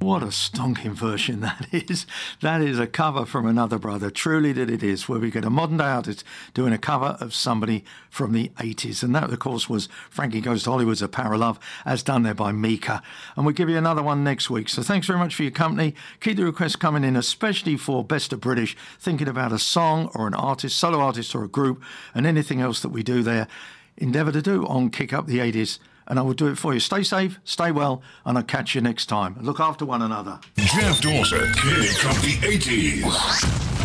What a stonking version that is. That is a cover from another brother, truly that it is, where we get a modern day artist doing a cover of somebody from the 80s. And that, of course, was Frankie Goes to Hollywood's A Power of Love, as done there by Mika. And we'll give you another one next week. So thanks very much for your company. Keep the requests coming in, especially for Best of British, thinking about a song or an artist, solo artist or a group, and anything else that we do there. Endeavour to do on Kick Up the 80s. And I will do it for you. Stay safe, stay well, and I'll catch you next time. Look after one another. Jeff Dawson, Kick Up the 80s.